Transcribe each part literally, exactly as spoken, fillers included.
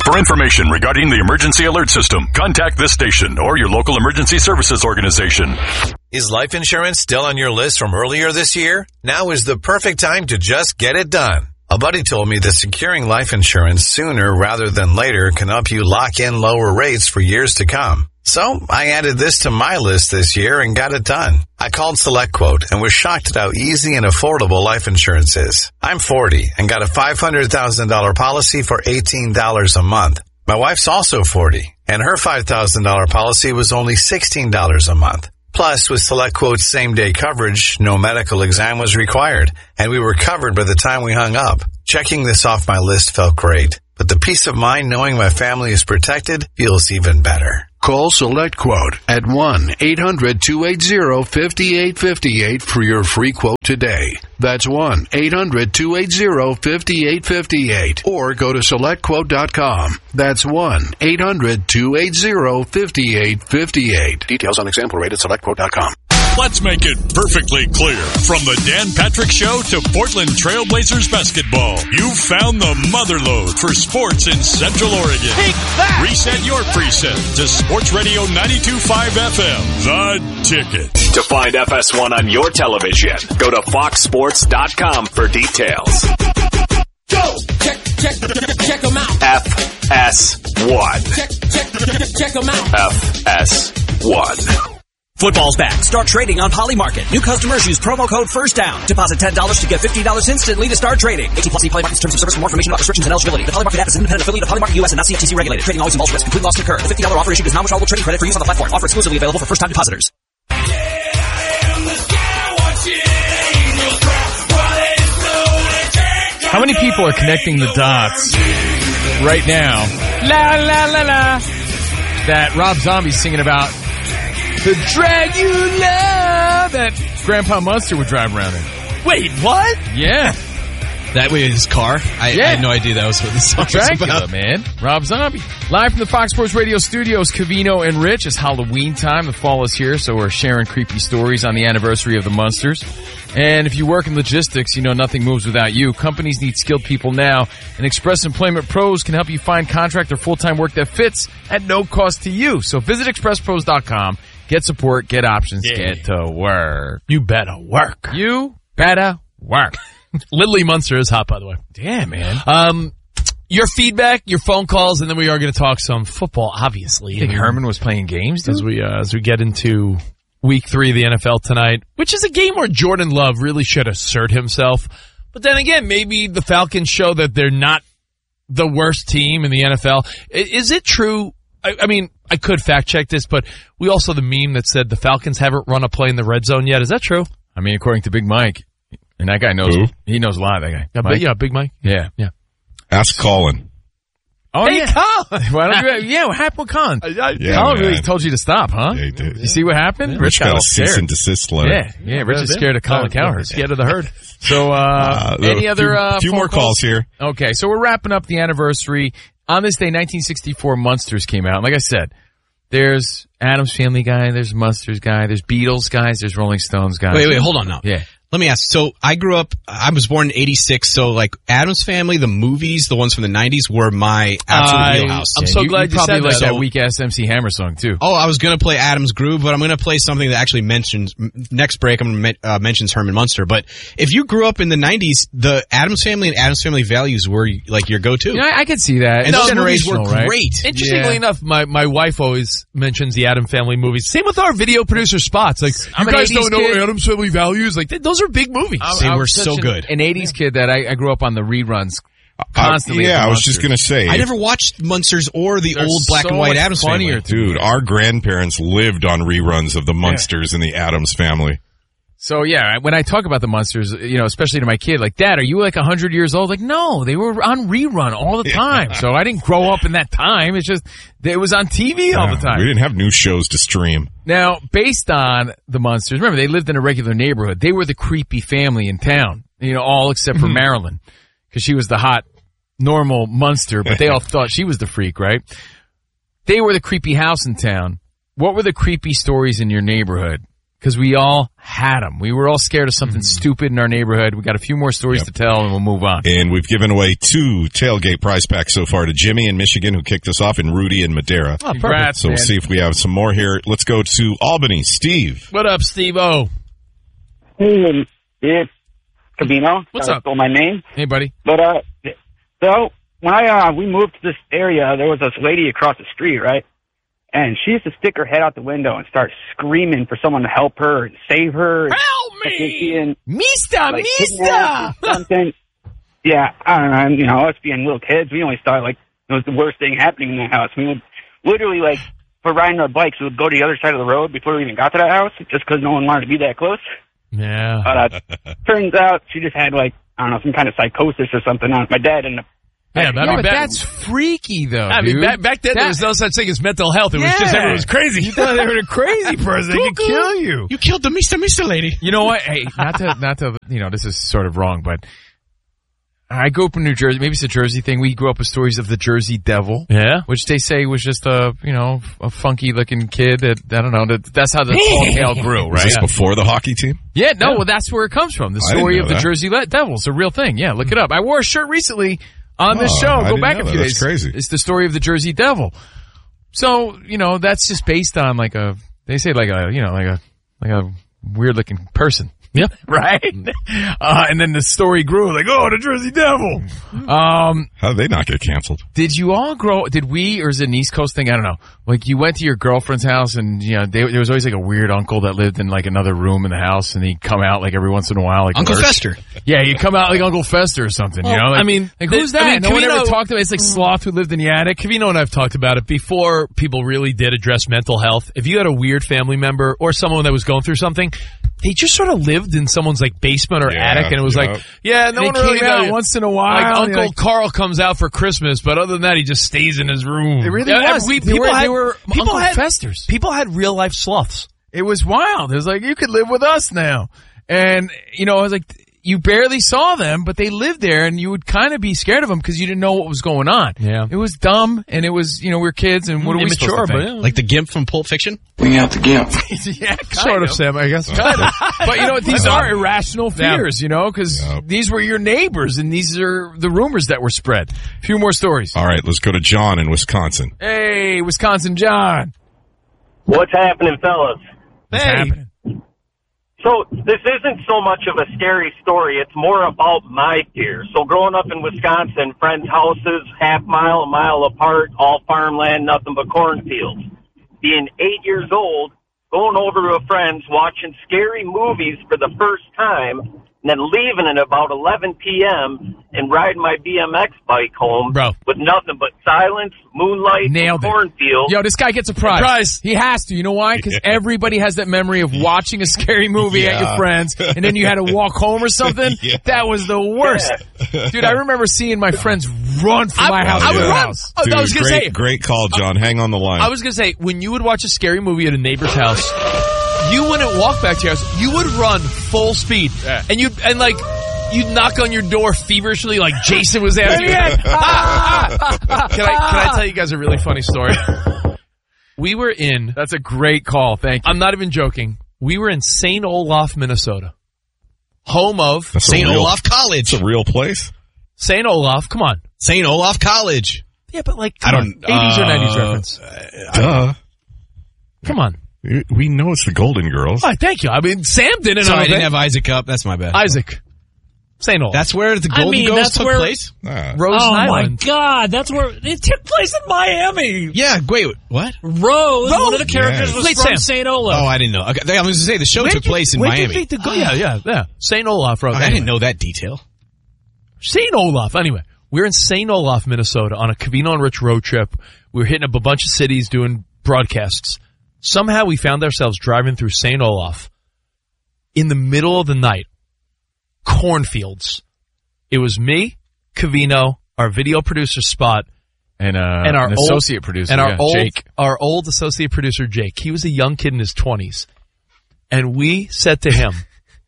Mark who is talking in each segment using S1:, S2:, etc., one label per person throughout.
S1: For information regarding the emergency alert system, contact this station or your local emergency services organization.
S2: Is life insurance still on your list from earlier this year? Now is the perfect time to just get it done. A buddy told me that securing life insurance sooner rather than later can help you lock in lower rates for years to come. So I added this to my list this year and got it done. I called SelectQuote and was shocked at how easy and affordable life insurance is. I'm forty and got a five hundred thousand dollars policy for eighteen dollars a month. My wife's also forty and her five thousand dollars policy was only sixteen dollars a month. Plus, with SelectQuote's same-day coverage, no medical exam was required, and we were covered by the time we hung up. Checking this off my list felt great, but the peace of mind knowing my family is protected feels even better.
S3: Call SelectQuote at one eight hundred two eight zero five eight five eight for your free quote today. That's one eight hundred two eight zero five eight five eight. Or go to select quote dot com. That's one eight hundred two eight zero five eight five eight. Details on example rate at select quote dot com.
S1: Let's make it perfectly clear. From the Dan Patrick Show to Portland Trailblazers basketball, you've found the motherlode for sports in Central Oregon.
S4: Take that!
S1: Reset your preset to Sports Radio ninety-two point five F M, The Ticket.
S5: To find F S one on your television, go to fox sports dot com for details.
S4: Go! Check, check, check them out.
S5: F S one.
S4: Check, check, check them out.
S5: F S one.
S6: Football's back. Start trading on Polymarket. New customers use promo code FIRSTDOWN. Deposit ten dollars to get fifty dollars instantly to start trading. eighteen plus E Polymarket's terms of service. For more information about restrictions and eligibility. The Polymarket app is an independent affiliate of Polymarket U S and not C F T C regulated. Trading always involves risk. Complete loss can occur. The fifty dollars offer issued is non-withdrawable trading credit for use on the platform. Offer exclusively available for first-time depositors.
S7: How many people are connecting the dots right now? La, la, la, la. That Rob Zombie's singing about the Dragula that Grandpa Munster would drive around in.
S8: Wait, what?
S7: Yeah.
S8: That was his car? I,
S7: yeah.
S8: I had no idea that was what this song was
S7: Dracula,
S8: about.
S7: man. Rob Zombie. Live from the Fox Sports Radio studios, Covino and Rich. It's Halloween time. The fall is here, so we're sharing creepy stories on the anniversary of the Munsters. And if you work in logistics, you know nothing moves without you. Companies need skilled people now, and Express Employment Pros can help you find contract or full-time work that fits at no cost to you. So visit express pros dot com. Get support, get options, yeah. Get to work.
S8: You better work.
S7: You better work.
S8: Lily Munster is hot, by the way.
S7: Damn, man.
S8: Um, your feedback, your phone calls, and then we are going to talk some football, obviously.
S7: You think Herman was playing games, dude?
S8: As we, uh, as we get into week three of the N F L tonight, which is a game where Jordan Love really should assert himself. But then again, maybe the Falcons show that they're not the worst team in the N F L. Is it true? I, I mean, I could fact check this, but we also the meme that said the Falcons haven't run a play in the red zone yet. Is that true?
S7: I mean, according to Big Mike, and that guy knows,
S9: Who?
S7: he knows a lot, that guy.
S8: Yeah,
S7: Mike?
S8: yeah, Big Mike.
S7: Yeah.
S8: Yeah.
S9: Ask Colin.
S7: Oh,
S8: hey,
S7: yeah.
S8: Colin!
S7: Why don't you, yeah, what happened with Colin?
S9: Yeah,
S7: Colin
S9: man.
S7: really told you to stop, huh?
S9: Yeah, he did.
S7: You see what happened?
S9: Yeah.
S7: Rich
S9: Rich
S7: got
S9: got
S7: all
S9: a cease
S7: scared.
S9: and desist letter.
S7: Yeah, yeah, Rich is scared of Colin Cowherd.
S8: Scared of the herd.
S7: So, uh,
S9: Uh,
S7: any
S9: a
S7: other,
S9: few,
S7: uh,
S9: few
S7: phone
S9: more calls here.
S7: Okay, so we're wrapping up the anniversary. On this day, nineteen sixty-four, Munsters came out. Like I said, there's Addams Family guy, there's Munsters guy, there's Beatles guys, there's Rolling Stones guys.
S8: Wait, wait, hold on now.
S7: Yeah.
S8: Let me ask. So I grew up, I was born in eighty-six, so like Addams Family, the movies, the ones from the nineties were my absolute
S7: I-
S8: wheelhouse. I'm
S7: Yeah,
S8: so
S7: you,
S8: glad
S7: you
S8: you
S7: probably
S8: said
S7: like
S8: that.
S7: that
S8: So-
S7: weak-ass M C Hammer song, too.
S8: Oh, I was going to play Adam's Groove, but I'm going to play something that actually mentions, next break I'm going to uh, mentions Herman Munster. But if you grew up in the nineties, the Addams Family and Addams Family values were like your go-to.
S7: You know, I, I could see that.
S8: And
S7: It's
S8: those movies were
S7: generational, right?
S8: great.
S7: Yeah.
S8: Interestingly enough, my, my wife always mentions the Addams Family movies. Same with our video producer spots. Like,
S7: I'm
S8: you
S7: an
S8: guys
S7: eighties
S8: don't know
S7: kid.
S8: Addams Family values. Like, th- those are big movies.
S7: I'm-
S8: they
S7: I'm
S8: were
S7: such
S8: so
S7: an-
S8: good.
S7: An eighties kid that I, I grew up on the reruns constantly.
S9: Uh,
S7: at
S9: yeah,
S7: the
S9: I was just
S7: Munsters.
S9: going to say.
S8: I never watched Munsters or the
S7: They're
S8: old black
S7: so
S8: and white
S7: much
S8: Addams
S7: funnier,
S8: Family.
S9: Dude, our grandparents lived on reruns of the Munsters and the Addams Family.
S7: So yeah, when I talk about the Munsters, you know, especially to my kid, like, Dad, are you like a hundred years old? Like, no, they were on rerun all the time. So I didn't grow up in that time. It's just, it was on T V all
S9: Yeah,
S7: the time.
S9: We didn't have new shows to stream.
S7: Now, based on the Munsters, remember, they lived in a regular neighborhood. They were the creepy family in town, you know, all except for Marilyn, because she was the hot, normal Munster, but they all thought she was the freak, right? They were the creepy house in town. What were the creepy stories in your neighborhood? because we all had them. We were all scared of something mm. stupid in our neighborhood. We got a few more stories yep. to tell, and we'll move on.
S9: And we've given away two tailgate prize packs so far to Jimmy in Michigan, who kicked us off, and Rudy in Madera.
S7: Oh, Congrats,
S9: so
S7: man.
S9: we'll see if we have some more here. Let's go to Albany. Steve.
S8: What up, Steve-O?
S10: Hey, it's Cavino.
S7: What's up?
S10: Stole my name.
S7: Hey, buddy.
S10: But, uh, so, when I, uh, we moved to this area, there was this lady across the street, right? And she used to stick her head out the window and start screaming for someone to help her and save her.
S8: Help me!
S10: And,
S8: Mister,
S10: like,
S8: Mister!
S10: Something. Yeah, I don't know. And, you know, us being little kids, we always thought, like, it was the worst thing happening in the house. We would literally, like, for riding our bikes, we would go to the other side of the road before we even got to that house, just because no one wanted to be that close.
S8: Yeah.
S10: But uh, turns out she just had, like, I don't know, some kind of psychosis or something. My dad ended up.
S8: Yeah,
S7: yeah, but that's freaky, though.
S8: I
S7: dude.
S8: mean, back, back then
S7: that,
S8: there was no such thing as mental health. It
S7: yeah.
S8: was just everyone was crazy.
S7: You thought they were a crazy person. They could kill you.
S8: You killed the Mister Mister lady.
S7: You know what? Hey, not to, not to, you know, this is sort of wrong, but I grew up in New Jersey. Maybe it's a Jersey thing. We grew up with stories of the Jersey Devil.
S8: Yeah.
S7: Which they say was just a, you know, a funky looking kid that, I don't know, that, that's how the tall tale grew, right?
S9: Was this
S7: yeah.
S9: before the hockey team?
S7: Yeah, no,
S8: Yeah.
S7: well, that's where it comes from. The
S9: I didn't
S7: story
S9: know
S7: of the
S9: that.
S7: Jersey Le- Devil. It's a real thing. Yeah, look it up. I wore a shirt recently on this
S9: Oh,
S7: show.
S9: I
S7: Go
S9: didn't
S7: back
S9: know
S7: a
S9: that.
S7: few
S9: That's
S7: days.
S9: crazy.
S7: It's the story of the Jersey Devil. So, you know, that's just based on like a, they say like a, you know, like a, like a weird looking person.
S8: Yep.
S7: Right? Uh, and then the story grew like, oh, the Jersey Devil. Um,
S9: How did they not get canceled?
S7: did you all grow, did we, or is it an East Coast thing? I don't know. Like you went to your girlfriend's house and, you know, they, there was always like a weird uncle that lived in like another room in the house and he'd come out like every once in a while. Like
S11: Uncle
S7: Lurch.
S11: Fester.
S7: Yeah, he'd come out like Uncle Fester or something, you
S8: Well,
S7: know? Like,
S8: I mean,
S7: like
S8: they-
S7: who's that?
S8: I mean,
S7: no one
S8: Cavino-
S7: ever talked about it. It's like Sloth who lived in the attic.
S8: Cavino and I have talked about it before people really did address mental health. If you had a weird family member or someone that was going through something, they just sort of lived in someone's like basement or
S9: Yeah,
S8: attic, and it was
S9: yeah.
S8: like, yeah, no
S7: They
S8: one really
S7: came out
S8: knows.
S7: once in a while.
S8: Like
S7: and
S8: Uncle
S7: you're like,
S8: Carl comes out for Christmas, but other than that, he just stays in his room.
S7: It really
S8: Yeah,
S7: was.
S8: We,
S7: They
S8: people
S7: were-
S8: had,
S7: they were
S8: people
S7: Uncle
S8: had,
S7: Festers.
S8: People had real life sloths.
S7: It was wild. It was like, you could live with us now. And, you know, I was like, you barely saw them, but they lived there and you would kind of be scared of them because you didn't know what was going on.
S8: Yeah.
S7: It was dumb and it was, you know, we were kids and what are we
S8: Immature,
S7: supposed to
S8: but
S7: think?
S8: yeah.
S11: Like the Gimp from Pulp Fiction?
S4: Bring out the gimp.
S7: yeah, kind
S8: Sort of, Sam, I guess.
S7: Kind of. But, you know, these
S8: That's
S7: are
S8: awesome.
S7: irrational fears, you know, because
S9: Yep.
S7: these were your neighbors and these are the rumors that were spread. A few more stories.
S9: All right, let's go to John in Wisconsin.
S7: Hey, Wisconsin John.
S12: What's happening, fellas?
S7: What's
S8: Hey.
S7: happening?
S12: So this isn't so much of a scary story. It's more about my fear. So growing up in Wisconsin, friends' houses, half mile, a mile apart, all farmland, nothing but cornfields. Being eight years old, going over to a friend's, watching scary movies for the first time, and then leaving at about eleven p.m. and riding my B M X bike home
S8: Bro.
S12: with nothing but silence, moonlight,
S7: Nailed
S12: and
S7: it.
S12: cornfield.
S7: Yo, this guy gets a prize.
S8: Prize.
S7: He has to. You know why? Because everybody has that memory of watching a scary movie at your
S9: Yeah.
S7: friends, and then you had to walk home or something.
S9: Yeah.
S7: That was the worst. Dude, I remember seeing my friends run from my house
S8: I
S7: to
S8: would
S7: their
S8: run.
S7: house.
S8: Oh,
S9: Dude,
S8: I was going to
S9: great,
S8: say,
S9: great call, John. Hang on the line.
S8: I was going to say, when you would watch a scary movie at a neighbor's house, you wouldn't walk back to your house. You would run full speed.
S7: Yeah.
S8: And you and like, you'd knock on your door feverishly like Jason was after you.
S7: Yeah.
S8: Ah, ah, ah. Can I, can I tell you guys a really funny story? We were in,
S7: That's a great call. Thank you.
S8: I'm not even joking, we were in Saint Olaf, Minnesota. Home of
S9: That's a
S11: Saint
S9: real-
S11: Olaf College.
S9: It's a real place.
S8: Saint Olaf. Come on.
S11: Saint Olaf College.
S8: Yeah, but like,
S11: I
S8: come
S11: don't-
S8: on. eighties or
S11: uh,
S8: nineties reference.
S9: Duh.
S8: Come on.
S9: We know it's the Golden Girls.
S8: Oh, thank you. I mean, Sam didn't
S11: Sorry,
S8: know
S11: I didn't
S8: that.
S11: have Isaac up. That's my bad.
S8: Isaac. Saint Olaf.
S11: That's where the
S13: I
S11: Golden
S13: mean,
S11: Girls
S13: that's
S11: took
S13: where-
S11: place?
S9: Ah.
S8: Rose
S13: oh
S8: Island.
S13: my God, that's where it took place in Miami.
S11: Yeah, wait, what?
S13: Rose, one of the characters
S9: Yes.
S13: was
S8: Wait,
S13: from
S8: Sam.
S13: Saint Olaf.
S11: Oh, I didn't know. Okay, I was going to say, the show
S8: Where'd
S11: took
S8: you-
S11: place in
S8: where'd you
S11: Miami.
S8: think the go- yeah, yeah, yeah. Saint Olaf Road.
S11: Oh, I didn't know that detail.
S8: Saint Olaf. Anyway, we're in Saint Olaf, Minnesota on a Cavino and Rich road trip. We were hitting up a bunch of cities doing broadcasts. Somehow we found ourselves driving through Saint Olaf in the middle of the night. Cornfields. It was me, Cavino, our video producer Spot,
S7: And, uh,
S8: and our
S7: an
S8: old,
S7: associate producer,
S8: and our
S7: yeah,
S8: old,
S7: Jake.
S8: our old associate producer Jake. He was a young kid in his twenties, and we said to him,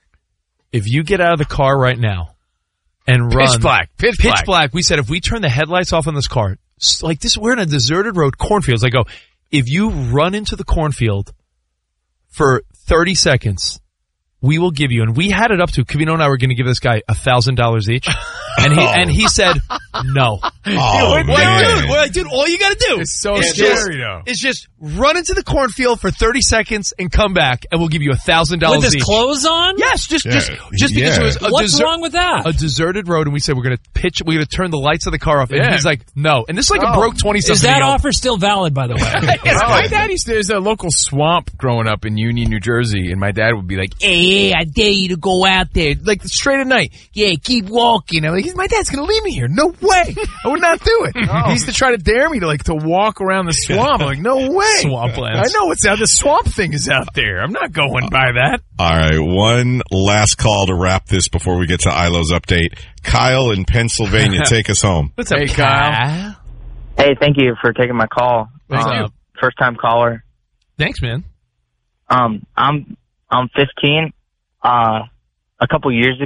S8: "If you get out of the car right now and run
S7: Pitch black. Pitch,
S8: pitch
S7: black.
S8: black," we said, if we turn the headlights off on this car, s- like this, we're in a deserted road, cornfields. I go, if you run into the cornfield for thirty seconds, we will give you, and we had it up to, Covino and I were going to give this guy one thousand dollars each. And he, and he said, no.
S9: Oh,
S8: we're
S9: man.
S8: like, dude, we're like, dude, all you got to do
S7: It's so
S8: is
S7: scary,
S8: just,
S7: though.
S8: is just run into the cornfield for thirty seconds and come back, and we'll give you one thousand dollars
S13: With his
S8: each.
S13: clothes on?
S8: Yes, just,
S9: Yeah.
S8: just, just because
S9: Yeah.
S8: it was a
S13: What's
S8: desert,
S13: wrong with that?
S8: a deserted road, and we said we're going to pitch, we're going to turn the lights of the car off, and
S7: Yeah.
S8: he's like, no. And this is like
S7: Oh.
S8: a broke twenty-something.
S13: Is that offer still valid, by the way?
S7: Yes, my dad used to, there's a local swamp growing up in Union, New Jersey, and my dad would be like, hey, I dare you to go out there, like straight at night. Yeah, keep walking. I'm like, my dad's going to leave me here. No way. I would not do it. He used to try to dare me to like to walk around the swamp. I'm like, no way.
S8: Swamplands.
S7: I know what's out. The swamp thing is out there. I'm not going by that.
S9: All right, one last call to wrap this before we get to Ilo's update. Kyle in Pennsylvania, take us home.
S8: What's up,
S7: Hey, Kyle.
S14: Hey, thank you for taking my call.
S8: Thank
S14: Um,
S8: you.
S14: First time caller.
S8: Thanks, man.
S14: Um, I'm I'm fifteen. Uh, a couple years